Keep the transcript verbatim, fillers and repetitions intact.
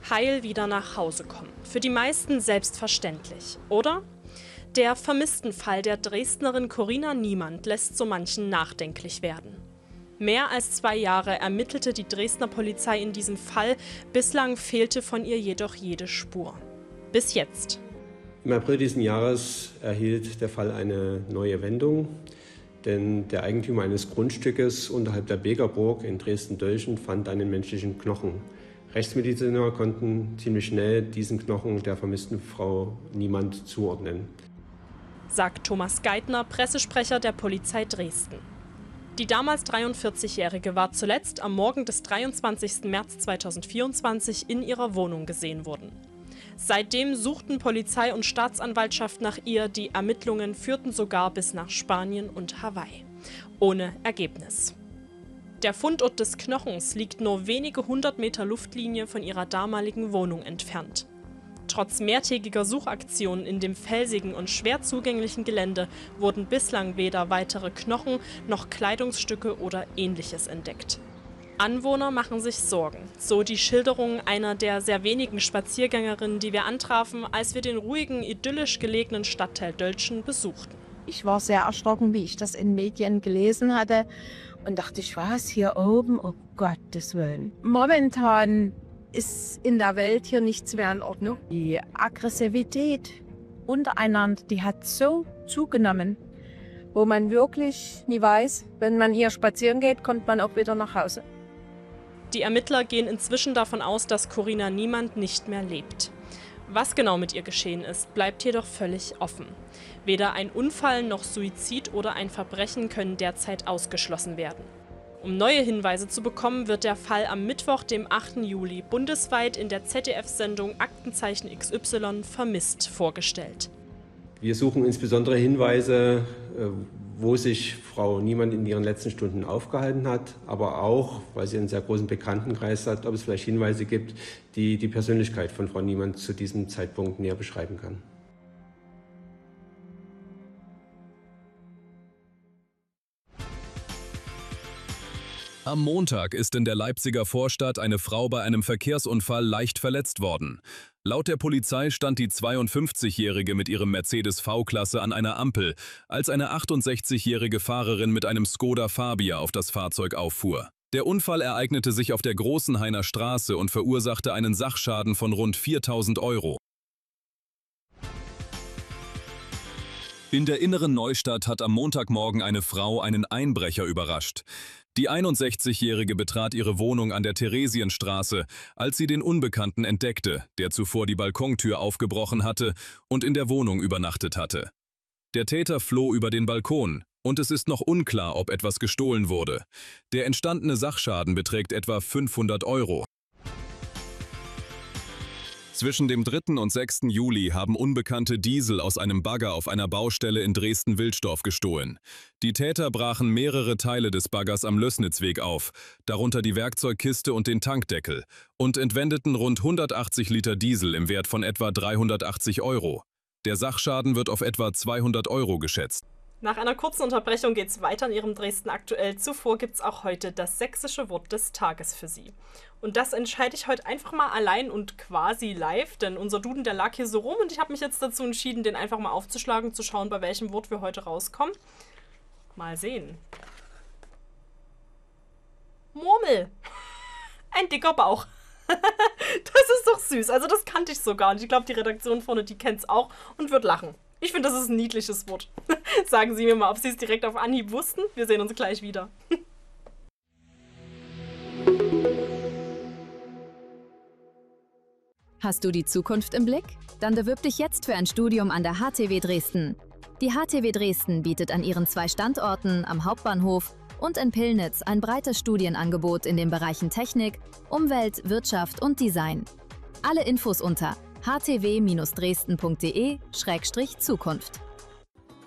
heil wieder nach Hause kommen. Für die meisten selbstverständlich, oder? Der Vermisstenfall der Dresdnerin Corinna Niemand lässt so manchen nachdenklich werden. Mehr als zwei Jahre ermittelte die Dresdner Polizei in diesem Fall, bislang fehlte von ihr jedoch jede Spur. Bis jetzt. Im April diesen Jahres erhielt der Fall eine neue Wendung, denn der Eigentümer eines Grundstückes unterhalb der Begerburg in Dresden-Dölchen fand einen menschlichen Knochen. Rechtsmediziner konnten ziemlich schnell diesen Knochen der vermissten Frau Niemand zuordnen, sagt Thomas Geithner, Pressesprecher der Polizei Dresden. Die damals dreiundvierzigjährige war zuletzt am Morgen des dreiundzwanzigsten März zweitausendvierundzwanzig in ihrer Wohnung gesehen worden. Seitdem suchten Polizei und Staatsanwaltschaft nach ihr, die Ermittlungen führten sogar bis nach Spanien und Hawaii. Ohne Ergebnis. Der Fundort des Knochens liegt nur wenige hundert Meter Luftlinie von ihrer damaligen Wohnung entfernt. Trotz mehrtägiger Suchaktionen in dem felsigen und schwer zugänglichen Gelände wurden bislang weder weitere Knochen noch Kleidungsstücke oder Ähnliches entdeckt. Anwohner machen sich Sorgen, so die Schilderung einer der sehr wenigen Spaziergängerinnen, die wir antrafen, als wir den ruhigen, idyllisch gelegenen Stadtteil Dölzschen besuchten. Ich war sehr erschrocken, wie ich das in Medien gelesen hatte und dachte ich, was hier oben, oh Gottes Willen. Momentan ist in der Welt hier nichts mehr in Ordnung. Die Aggressivität untereinander, die hat so zugenommen, wo man wirklich nie weiß, wenn man hier spazieren geht, kommt man auch wieder nach Hause. Die Ermittler gehen inzwischen davon aus, dass Corinna Niemand nicht mehr lebt. Was genau mit ihr geschehen ist, bleibt jedoch völlig offen. Weder ein Unfall noch Suizid oder ein Verbrechen können derzeit ausgeschlossen werden. Um neue Hinweise zu bekommen, wird der Fall am Mittwoch, dem achten Juli, bundesweit in der Z D F-Sendung Aktenzeichen X Y vermisst vorgestellt. Wir suchen insbesondere Hinweise, wo sich Frau Niemand in ihren letzten Stunden aufgehalten hat, aber auch, weil sie einen sehr großen Bekanntenkreis hat, ob es vielleicht Hinweise gibt, die die Persönlichkeit von Frau Niemand zu diesem Zeitpunkt näher beschreiben kann. Am Montag ist in der Leipziger Vorstadt eine Frau bei einem Verkehrsunfall leicht verletzt worden. Laut der Polizei stand die zweiundfünfzigjährige mit ihrem Mercedes V-Klasse an einer Ampel, als eine achtundsechzigjährige Fahrerin mit einem Skoda Fabia auf das Fahrzeug auffuhr. Der Unfall ereignete sich auf der Großenhainer Straße und verursachte einen Sachschaden von rund viertausend Euro. In der inneren Neustadt hat am Montagmorgen eine Frau einen Einbrecher überrascht. Die einundsechzigjährige betrat ihre Wohnung an der Theresienstraße, als sie den Unbekannten entdeckte, der zuvor die Balkontür aufgebrochen hatte und in der Wohnung übernachtet hatte. Der Täter floh über den Balkon und es ist noch unklar, ob etwas gestohlen wurde. Der entstandene Sachschaden beträgt etwa fünfhundert Euro. Zwischen dem dritten und sechsten Juli haben Unbekannte Diesel aus einem Bagger auf einer Baustelle in Dresden-Wilsdorf gestohlen. Die Täter brachen mehrere Teile des Baggers am Lößnitzweg auf, darunter die Werkzeugkiste und den Tankdeckel, und entwendeten rund hundertachtzig Liter Diesel im Wert von etwa dreihundertachtzig Euro. Der Sachschaden wird auf etwa zweihundert Euro geschätzt. Nach einer kurzen Unterbrechung geht es weiter in Ihrem Dresden aktuell. Zuvor gibt es auch heute das sächsische Wort des Tages für Sie. Und das entscheide ich heute einfach mal allein und quasi live, denn unser Duden, der lag hier so rum und ich habe mich jetzt dazu entschieden, den einfach mal aufzuschlagen, zu schauen, bei welchem Wort wir heute rauskommen. Mal sehen. Murmel. Ein dicker Bauch. Das ist doch süß. Also das kannte ich sogar. Und ich glaube, die Redaktion vorne, die kennt es auch und wird lachen. Ich finde, das ist ein niedliches Wort. Sagen Sie mir mal, ob Sie es direkt auf Anhieb wussten. Wir sehen uns gleich wieder. Hast du die Zukunft im Blick? Dann bewirb dich jetzt für ein Studium an der H T W Dresden. Die H T W Dresden bietet an ihren zwei Standorten am Hauptbahnhof und in Pillnitz ein breites Studienangebot in den Bereichen Technik, Umwelt, Wirtschaft und Design. Alle Infos unter h t w Bindestrich dresden punkt de Schrägstrich Zukunft.